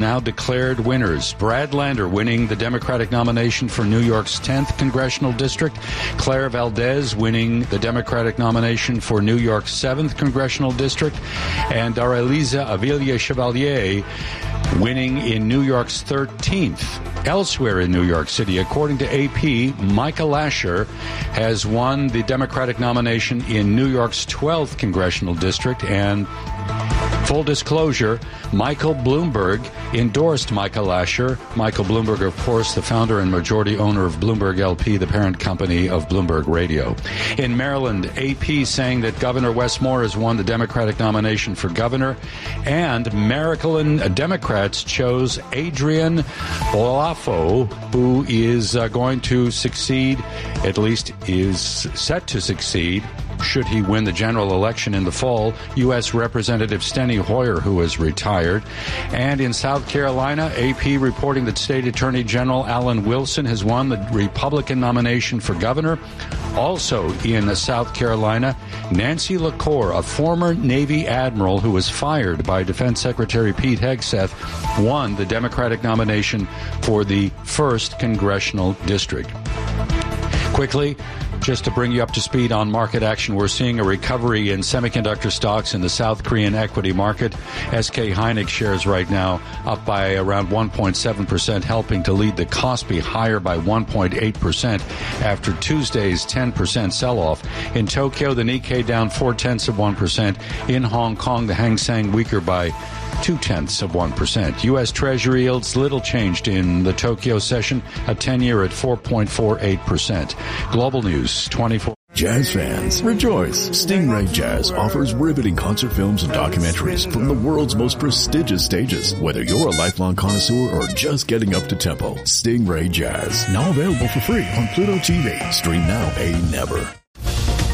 now declared winners. Brad Lander winning the Democratic nomination for New York's 10th Congressional District. Claire Valdez winning the Democratic nomination for New York's 7th Congressional District. And Daraliza Avila Chevalier winning in New York's 13th. Elsewhere in New York City, according to AP, Michael Lasher has won the Democratic nomination in New York's 12th Congressional District. And full disclosure, Michael Bloomberg endorsed Michael Lasher. Michael Bloomberg, of course, the founder and majority owner of Bloomberg LP, the parent company of Bloomberg Radio. In Maryland, AP saying that Governor Wes Moore has won the Democratic nomination for governor. And Maryland Democrats chose Adrian Olafo, who is going to succeed, at least is set to succeed, should he win the general election in the fall, U.S. Representative Steny Hoyer, who is retired. And in South Carolina, AP reporting that State Attorney General Alan Wilson has won the Republican nomination for governor. Also in South Carolina, Nancy LaCour, a former Navy admiral who was fired by Defense Secretary Pete Hegseth, won the Democratic nomination for the 1st Congressional District. Quickly, just to bring you up to speed on market action, we're seeing a recovery in semiconductor stocks in the South Korean equity market. SK Hynix shares right now up by around 1.7%, helping to lead the Kospi higher by 1.8% after Tuesday's 10% sell-off. In Tokyo, the Nikkei down 0.4%. In Hong Kong, the Hang Seng weaker by 0.2%. U.S. Treasury yields little changed in the Tokyo session, a 10-year at 4.48%. Global News 24. Jazz fans, rejoice! Stingray Jazz offers riveting concert films and documentaries from the world's most prestigious stages. Whether you're a lifelong connoisseur or just getting up to tempo, Stingray Jazz, now available for free on Pluto TV. Stream now, pay never.